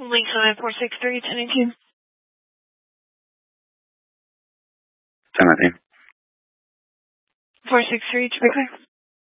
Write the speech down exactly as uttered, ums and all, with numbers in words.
Lisa, four six three, ten eighteen. ten nineteen. four six three, to be clear.